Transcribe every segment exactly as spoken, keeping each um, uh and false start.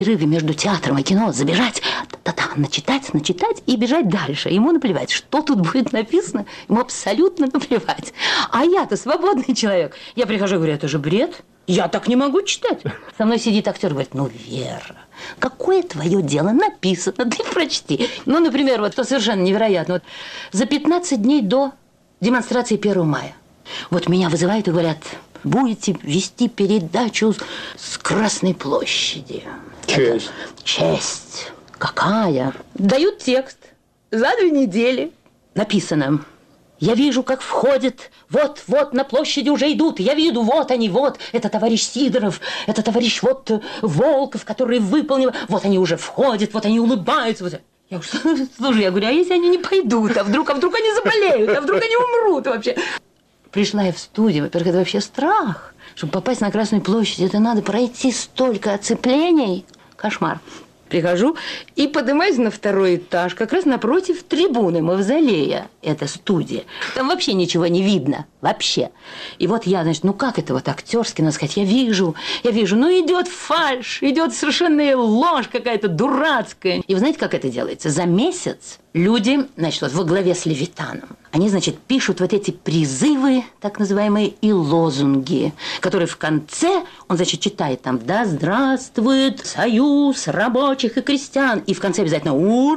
перерыве между театром и кино забежать, да-да, начитать, начитать и бежать дальше. Ему наплевать, что тут будет написано, ему абсолютно наплевать. А я-то свободный человек. Я прихожу и говорю, это же бред. Я так не могу читать. Со мной сидит актер и говорит, ну, Вера, какое твое дело написано, ты прочти. Ну, например, вот то совершенно невероятно. Вот за пятнадцать дней до демонстрации первого мая. Вот меня вызывают и говорят, будете вести передачу с Красной площади. Честь. Это честь. Какая? Дают текст. За две недели написано. Я вижу, как входит, вот-вот на площади уже идут. Я вижу, вот они, вот. Это товарищ Сидоров, это товарищ вот Волков, который выполнил. Вот они уже входят, вот они улыбаются. Вот. Я говорю, слушай, я говорю, а если они не пойдут? А вдруг, а вдруг они заболеют? А вдруг они умрут вообще? Пришла я в студию, во-первых, это вообще страх. Чтобы попасть на Красную площадь, это надо пройти столько оцеплений. Кошмар. Прихожу и поднимаюсь на второй этаж, как раз напротив трибуны мавзолея. Это студия. Там вообще ничего не видно. Вообще. И вот я, значит, ну как это вот актерски, надо сказать, я вижу, я вижу, ну идет фальшь, идет совершенная ложь какая-то дурацкая. И вы знаете, как это делается? За месяц люди, значит, вот во главе с Левитаном, они, значит, пишут вот эти призывы, так называемые, и лозунги, которые в конце, он, значит, читает там, да здравствует союз рабочих и крестьян, и в конце обязательно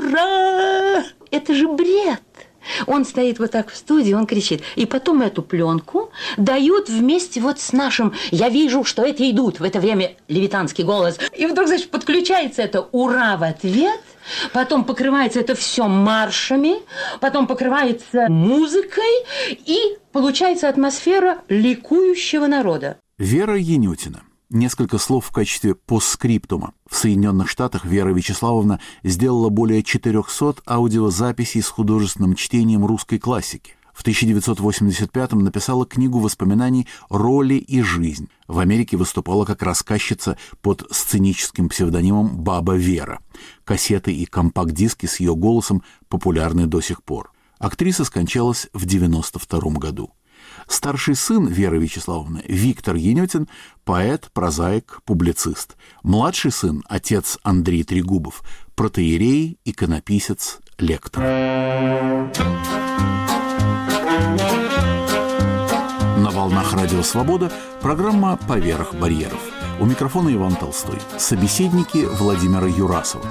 ура! Это же бред! Он стоит вот так в студии, он кричит. И потом эту пленку дают вместе вот с нашим «Я вижу, что эти идут». В это время левитанский голос. И вдруг, значит, подключается это «Ура» в ответ. Потом покрывается это все маршами. Потом покрывается музыкой. И получается атмосфера ликующего народа. Вера Янютина. Несколько слов в качестве постскриптума. В Соединенных Штатах Вера Вячеславовна сделала более четырехсот аудиозаписей с художественным чтением русской классики. В тысяча девятьсот восемьдесят пятом написала книгу воспоминаний «Роли и жизнь». В Америке выступала как рассказчица под сценическим псевдонимом «Баба Вера». Кассеты и компакт-диски с ее голосом популярны до сих пор. Актриса скончалась в девяносто втором году. Старший сын Веры Вячеславовны, Виктор Янютин, поэт, прозаик, публицист. Младший сын, отец Андрей Трегубов, протоиерей, иконописец, лектор. На волнах Радио Свобода программа «Поверх барьеров». У микрофона Иван Толстой. Собеседники Владимира Юрасова.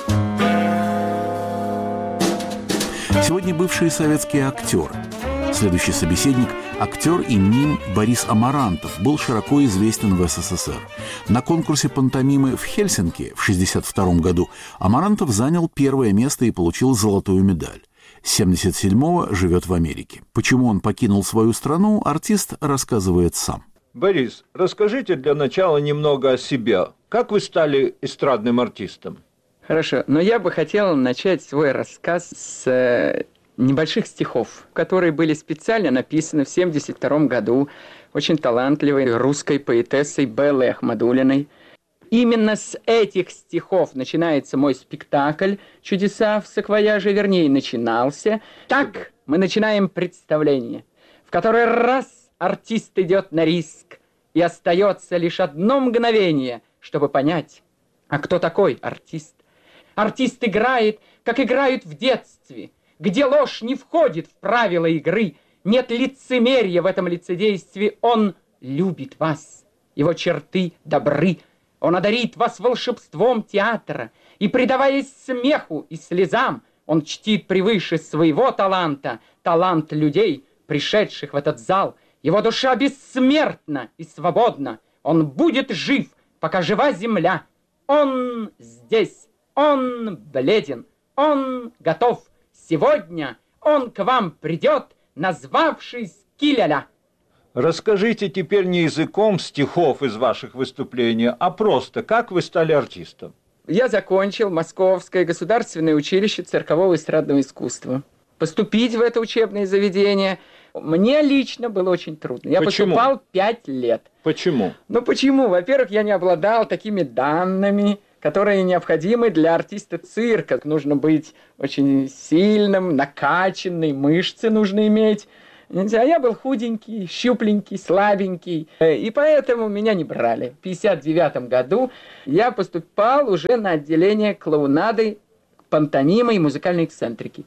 Сегодня бывшие советские актеры. Следующий собеседник – актер и мим Борис Амарантов, был широко известен в СССР. На конкурсе пантомимы в Хельсинки в шестьдесят втором году Амарантов занял первое место и получил золотую медаль. С семьдесят седьмого живет в Америке. Почему он покинул свою страну, артист рассказывает сам. Борис, расскажите для начала немного о себе. Как вы стали эстрадным артистом? Хорошо, но я бы хотел начать свой рассказ с небольших стихов, которые были специально написаны в семьдесят втором году очень талантливой русской поэтессой Беллой Ахмадуллиной. Именно с этих стихов начинается мой спектакль «Чудеса в саквояже», вернее, начинался. Так мы начинаем представление, в который раз артист идет на риск, и остается лишь одно мгновение, чтобы понять, а кто такой артист. Артист играет, как играют в детстве, где ложь не входит в правила игры, нет лицемерия в этом лицедействе. Он любит вас, его черты добры. Он одарит вас волшебством театра, и, предаваясь смеху и слезам, он чтит превыше своего таланта талант людей, пришедших в этот зал. Его душа бессмертна и свободна. Он будет жив, пока жива земля. Он здесь, он бледен, он готов. Сегодня он к вам придет, назвавшись Киляля. Расскажите теперь не языком стихов из ваших выступлений, а просто, как вы стали артистом? Я закончил Московское государственное училище циркового и эстрадного искусства. Поступить в это учебное заведение мне лично было очень трудно. Я Почему? поступал пять лет. Почему? Ну почему? Во-первых, я не обладал такими данными, которые необходимы для артиста цирка. Нужно быть очень сильным, накачанным, мышцы нужно иметь. А я был худенький, щупленький, слабенький, и поэтому меня не брали. В пятьдесят девятом году я поступал уже на отделение клоунады, пантомимы и музыкальной эксцентрики.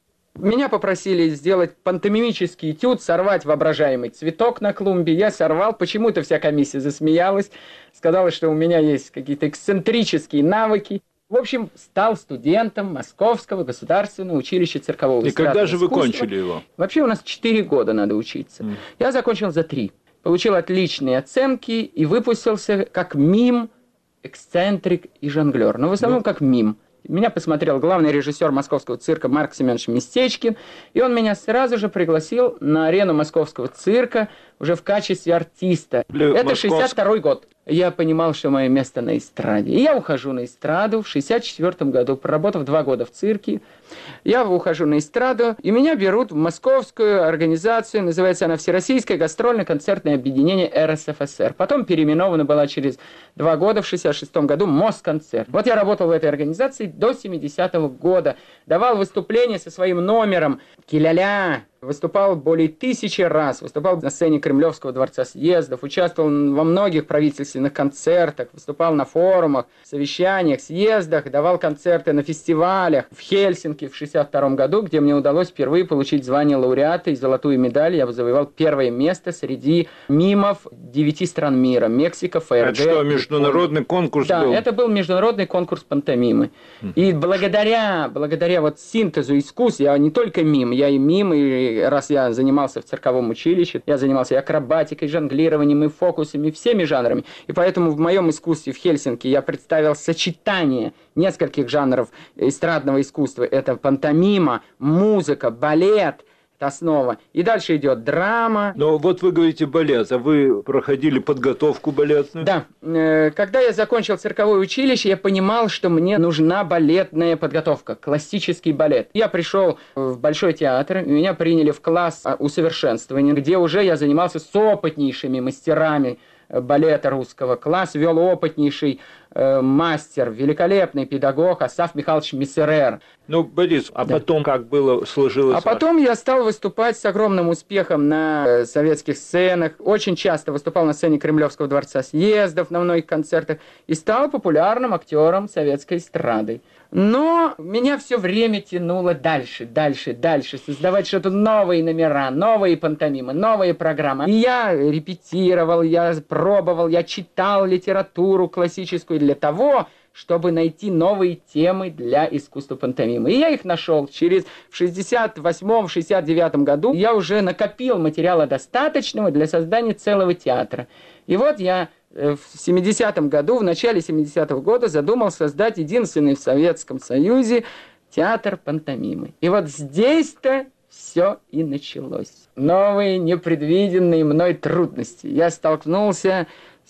Меня попросили сделать пантомимический этюд, сорвать воображаемый цветок на клумбе. Я сорвал, почему-то вся комиссия засмеялась, сказала, что у меня есть какие-то эксцентрические навыки. В общем, стал студентом Московского государственного училища циркового и эстрадного когда же вы искусства. кончили его? Вообще у нас четыре года надо учиться. Mm. Я закончил за три. Получил отличные оценки и выпустился как мим, эксцентрик и жонглер. Но в основном mm. как мим. Меня посмотрел главный режиссер московского цирка Марк Семенович Местечкин, и он меня сразу же пригласил на арену московского цирка уже в качестве артиста. Для Это Московск... шестьдесят второй год. Я понимал, что мое место на эстраде. И я ухожу на эстраду в шестьдесят четвёртом году, проработав два года в цирке. Я ухожу на эстраду, и меня берут в московскую организацию, называется она Всероссийское гастрольно-концертное объединение эр эс эф эс эр. Потом переименована была через два года, в шестьдесят шестом году, Москонцерт. Вот я работал в этой организации до семидесятого года. Давал выступления со своим номером «Киля-ля». Выступал более тысячи раз, выступал на сцене Кремлевского дворца съездов, участвовал во многих правительственных концертах, выступал на форумах, совещаниях, съездах, давал концерты на фестивалях в Хельсинки в шестьдесят втором году, где мне удалось впервые получить звание лауреата и золотую медаль. Я завоевал первое место среди мимов девяти стран мира. Мексика, ФРГ. Это что, международный конкурс да, был? Да, это был международный конкурс пантомимы. И благодаря, благодаря вот синтезу искусств, я не только мим, я и мим, и раз я занимался в цирковом училище, я занимался и акробатикой, и жонглированием, и фокусами, и всеми жанрами. И поэтому в моем искусстве в Хельсинки я представил сочетание нескольких жанров эстрадного искусства. Это пантомима, музыка, балет, это основа. И дальше идет драма. Но вот вы говорите балет, а вы проходили подготовку балетную? Да. Когда я закончил цирковое училище, я понимал, что мне нужна балетная подготовка, классический балет. Я пришел в Большой театр, меня приняли в класс усовершенствования, где уже я занимался с опытнейшими мастерами балета русского. Класс вел опытнейший э, мастер, великолепный педагог Асаф Михайлович Миссерер. Ну, Борис, а да. потом как было, сложилось? А потом я стал выступать с огромным успехом на э, советских сценах. Очень часто выступал на сцене Кремлевского дворца съездов, на многих концертах. И стал популярным актером советской эстрады. Но меня все время тянуло дальше, дальше, дальше. Создавать что-то новые номера, новые пантомимы, новые программы. И я репетировал, я пробовал, я читал литературу классическую для того, чтобы найти новые темы для искусства пантомимы. И я их нашел. Через в шестьдесят восьмом — шестьдесят девятом году я уже накопил материала достаточного для создания целого театра. И вот я в семидесятом году, в начале семидесятого года задумал создать единственный в Советском Союзе театр пантомимы. И вот здесь-то все и началось. Новые непредвиденные мной трудности. Я столкнулся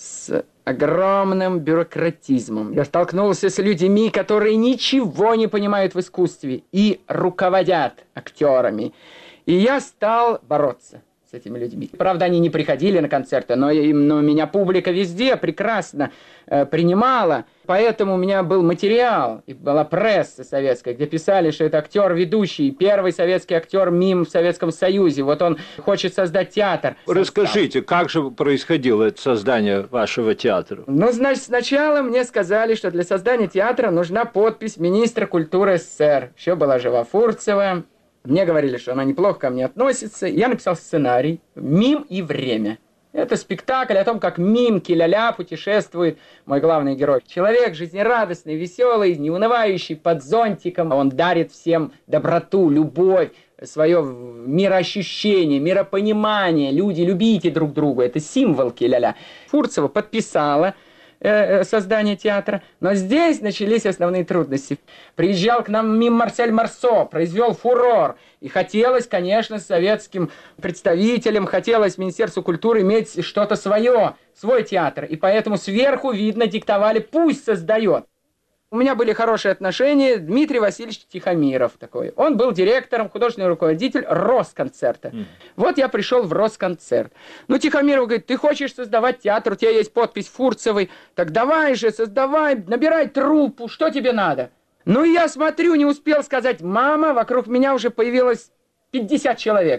с огромным бюрократизмом. Я столкнулся с людьми, которые ничего не понимают в искусстве и руководят актерами. И я стал бороться с этими людьми. Правда, они не приходили на концерты, но, но меня публика везде прекрасно э, принимала. Поэтому у меня был материал, и была пресса советская, где писали, что это актер-ведущий, первый советский актер мим в Советском Союзе. Вот он хочет создать театр. Расскажите, как же происходило это создание вашего театра? Ну, значит, сначала мне сказали, что для создания театра нужна подпись министра культуры СССР. Еще была жива Фурцева. Мне говорили, что она неплохо ко мне относится. Я написал сценарий «Мим и время». Это спектакль о том, как мим Киля-ля путешествует, мой главный герой. Человек жизнерадостный, веселый, неунывающий, под зонтиком. Он дарит всем доброту, любовь, свое мироощущение, миропонимание. Люди, любите друг друга. Это символ Киля-ля. Фурцева подписала создание театра. Но здесь начались основные трудности. Приезжал к нам мим Марсель Марсо, произвел фурор. И хотелось, конечно, советским представителям, хотелось Министерству культуры иметь что-то свое, свой театр. И поэтому сверху, видно, диктовали, пусть создает. У меня были хорошие отношения. Дмитрий Васильевич Тихомиров такой. Он был директором, художественный руководитель Росконцерта. Mm. Вот я пришел в Росконцерт. Ну, Тихомиров говорит, ты хочешь создавать театр, у тебя есть подпись Фурцевой. Так давай же, создавай, набирай труппу, что тебе надо? Ну, я смотрю, не успел сказать «мама», вокруг меня уже появилось пятьдесят человек.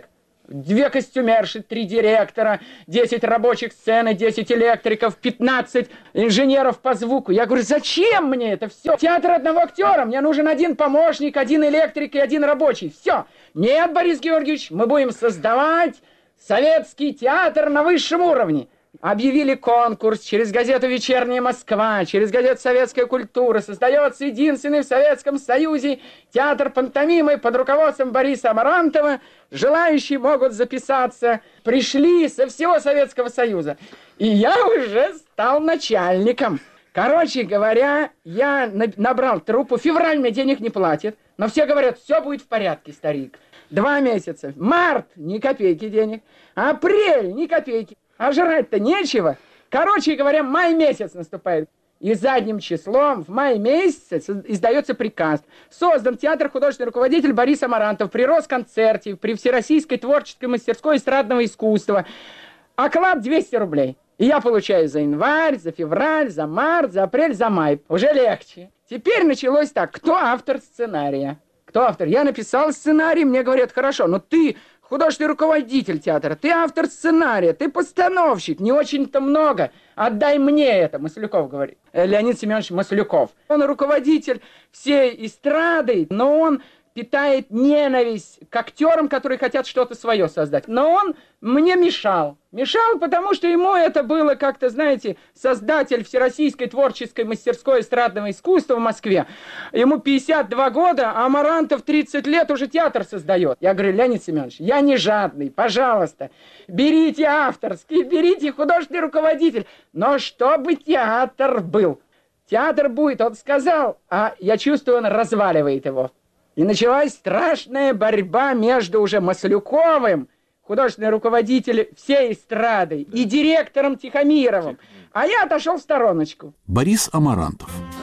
две костюмерши, три директора, десять рабочих сцены, десять электриков, пятнадцать инженеров по звуку. Я говорю, зачем мне это все? Театр одного актера, мне нужен один помощник, один электрик и один рабочий. Все. Нет, Борис Георгиевич, мы будем создавать советский театр на высшем уровне. Объявили конкурс через газету «Вечерняя Москва», через газету «Советская культура». Создается единственный в Советском Союзе театр пантомимы под руководством Бориса Амарантова. Желающие могут записаться. Пришли со всего Советского Союза. И я уже стал начальником. Короче говоря, я набрал труппу. Февраль мне денег не платит. Но все говорят, все будет в порядке, старик. Два месяца. Март, ни копейки денег. Апрель, ни копейки. А жрать-то нечего. Короче говоря, май месяц наступает. И задним числом в мае месяце издается приказ. Создан театр художественный руководитель Борис Амарантов при Росконцерте, при Всероссийской творческой мастерской эстрадного искусства. Оклад двести рублей. И я получаю за январь, за февраль, за март, за апрель, за май. Уже легче. Теперь началось так. Кто автор сценария? Кто автор? Я написал сценарий, мне говорят, хорошо, но ты художественный руководитель театра, ты автор сценария, ты постановщик, не очень-то много. Отдай мне это, Маслюков говорит. Леонид Семенович Маслюков. Он руководитель всей эстрады, но он питает ненависть к актерам, которые хотят что-то свое создать. Но он мне мешал. Мешал, потому что ему это было как-то, знаете, создатель Всероссийской творческой мастерской эстрадного искусства в Москве. Ему пятьдесят два года, а Амарантов тридцать лет уже театр создает. Я говорю, Леонид Семенович, я не жадный, пожалуйста, берите авторский, берите художественный руководитель, но чтобы театр был. Театр будет, он сказал, а я чувствую, он разваливает его. И началась страшная борьба между уже Маслюковым, художественным руководителем всей эстрады, и директором Тихомировым. А я отошел в стороночку. Борис Амарантов.